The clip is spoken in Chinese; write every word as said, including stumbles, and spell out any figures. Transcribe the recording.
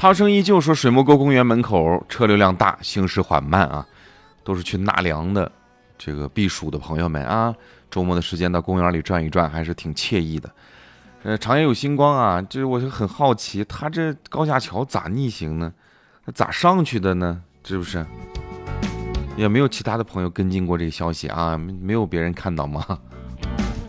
涛声依旧说，水墨沟公园门口车流量大，行驶缓慢啊，都是去纳凉的这个避暑的朋友们啊，周末的时间到公园里转一转，还是挺惬意的。呃，长夜有星光啊，这我就很好奇，他这高架桥咋逆行呢？咋上去的呢？是不是？也没有其他的朋友跟进过这个消息啊？没有别人看到吗？